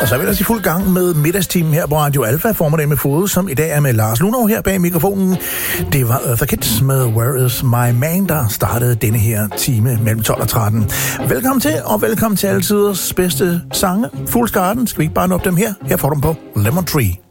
Og så er vi ellers i fuld gang med middagstimen her på Radio Alfa, formiddag med Fode, som i dag er med Lars Lunov her bag mikrofonen. Det var Eartha Kitt med Where Is My Man, der startede denne her time mellem 12 og 13. Velkommen til, og velkommen til alle tiders bedste sange. Fool's Garden, skal vi ikke bare nå dem her? Her får du dem på Lemon Tree.